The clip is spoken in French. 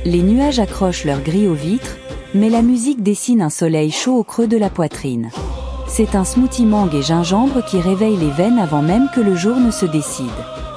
Les nuages accrochent leur gris aux vitres, mais la musique dessine un soleil chaud au creux de la poitrine. C'est un smoothie mangue et gingembre qui réveille les veines avant même que le jour ne se décide.